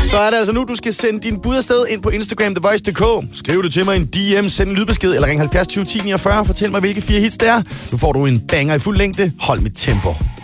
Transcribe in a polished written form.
Så er det altså nu, du skal sende din bud afsted ind på Instagram, TheVoice.dk. Skriv det til mig i en DM, send en lydbesked eller ring 70 20 10 49. Fortæl mig, hvilke 4 hits det er. Nu får du en banger i fuld længde. Hold mit tempo.